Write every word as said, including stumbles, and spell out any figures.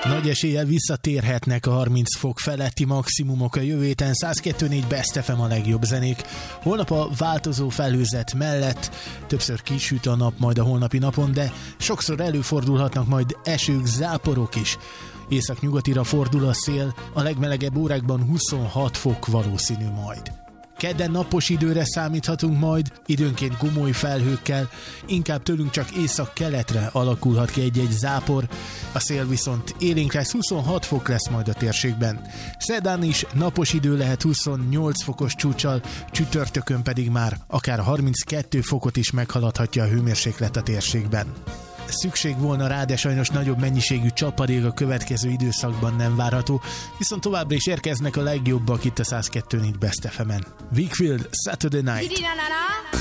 Nagy eséllyel visszatérhetnek a harminc fok feletti maximumok a jövő héten. száz kettő négy Best ef em a legjobb zenék. Holnap a változó felhőzet mellett többször kisüt a nap majd a holnapi napon, de sokszor előfordulhatnak majd esők, záporok is. Északnyugatira fordul a szél, a legmelegebb órákban huszonhat fok valószínű majd. Kedden napos időre számíthatunk majd, időnként gomoly felhőkkel, inkább tőlünk csak észak-keletre alakulhat ki egy-egy zápor, a szél viszont élénk lesz, huszonhat fok lesz majd a térségben. Szerdán is napos idő lehet huszonnyolc fokos csúccsal, csütörtökön pedig már akár harminckettő fokot is meghaladhatja a hőmérséklet a térségben. Szükség volna rá, de sajnos nagyobb mennyiségű csapadék a következő időszakban nem várható, viszont továbbra is érkeznek a legjobbak itt a száz kettő négy Best ef emen. Wakefield, Saturday Night.